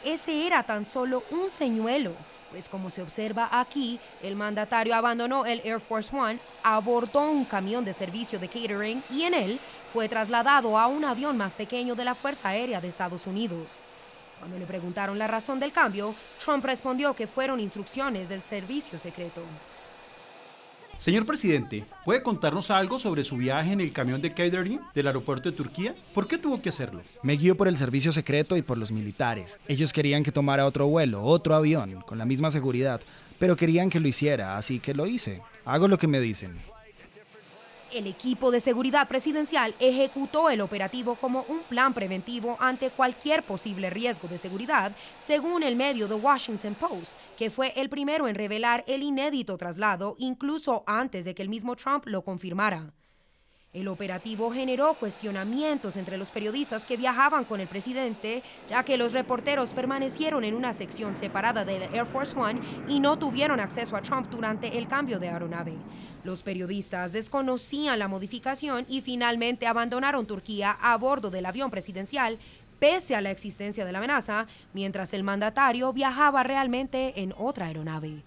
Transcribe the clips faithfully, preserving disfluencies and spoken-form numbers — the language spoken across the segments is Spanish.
ese era tan solo un señuelo, pues como se observa aquí, el mandatario abandonó el Air Force One, abordó un camión de servicio de catering y en él fue trasladado a un avión más pequeño de la Fuerza Aérea de Estados Unidos. Cuando le preguntaron la razón del cambio, Trump respondió que fueron instrucciones del servicio secreto. Señor presidente, ¿puede contarnos algo sobre su viaje en el camión de catering del aeropuerto de Turquía? ¿Por qué tuvo que hacerlo? Me guío por el servicio secreto y por los militares. Ellos querían que tomara otro vuelo, otro avión, con la misma seguridad, pero querían que lo hiciera, así que lo hice. Hago lo que me dicen. El equipo de seguridad presidencial ejecutó el operativo como un plan preventivo ante cualquier posible riesgo de seguridad, según el medio The Washington Post, que fue el primero en revelar el inédito traslado incluso antes de que el mismo Trump lo confirmara. El operativo generó cuestionamientos entre los periodistas que viajaban con el presidente, ya que los reporteros permanecieron en una sección separada del Air Force One y no tuvieron acceso a Trump durante el cambio de aeronave. Los periodistas desconocían la modificación y finalmente abandonaron Turquía a bordo del avión presidencial, pese a la existencia de la amenaza, mientras el mandatario viajaba realmente en otra aeronave.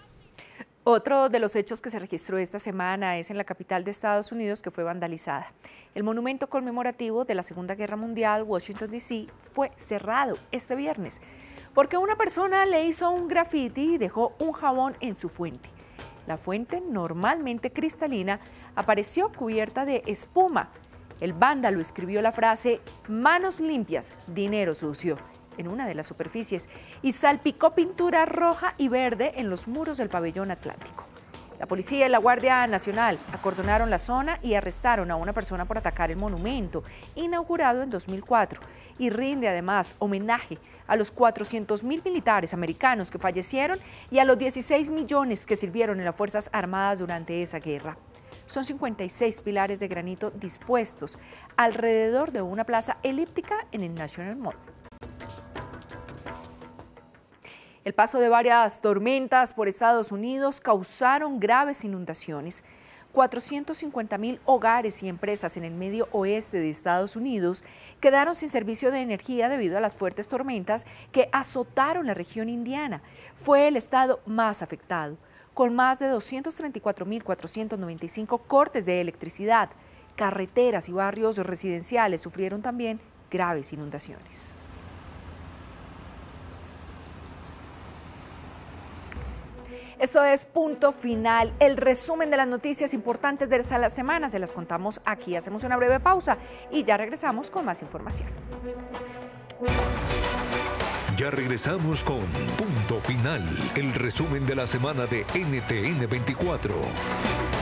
Otro de los hechos que se registró esta semana es en la capital de Estados Unidos, que fue vandalizada. El monumento conmemorativo de la Segunda Guerra Mundial, Washington, D C, fue cerrado este viernes porque una persona le hizo un graffiti y dejó un jabón en su fuente. La fuente, normalmente cristalina, apareció cubierta de espuma. El vándalo escribió la frase "manos limpias, dinero sucio" en una de las superficies y salpicó pintura roja y verde en los muros del pabellón atlántico. La policía y la Guardia Nacional acordonaron la zona y arrestaron a una persona por atacar el monumento, inaugurado en dos mil cuatro, y rinde además homenaje a los cuatrocientos mil militares americanos que fallecieron y a los dieciséis millones que sirvieron en las Fuerzas Armadas durante esa guerra. Son cincuenta y seis pilares de granito dispuestos alrededor de una plaza elíptica en el National Mall. El paso de varias tormentas por Estados Unidos causaron graves inundaciones. cuatrocientos cincuenta mil hogares y empresas en el medio oeste de Estados Unidos quedaron sin servicio de energía debido a las fuertes tormentas que azotaron la región indiana. Fue el estado más afectado, con más de doscientos treinta y cuatro mil cuatrocientos noventa y cinco cortes de electricidad. Carreteras y barrios residenciales sufrieron también graves inundaciones. Esto es Punto Final, el resumen de las noticias importantes de la semana. Se las contamos aquí. Hacemos una breve pausa y ya regresamos con más información. Ya regresamos con Punto Final, el resumen de la semana de N T N veinticuatro.